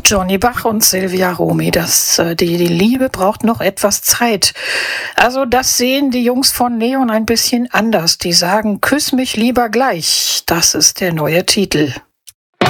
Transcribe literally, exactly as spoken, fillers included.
Johnny Bach und Silvia Romy. Das, äh, die, die Liebe braucht noch etwas Zeit. Also das sehen die Jungs von Neon ein bisschen anders. Die sagen, küss mich lieber gleich. Das ist der neue Titel.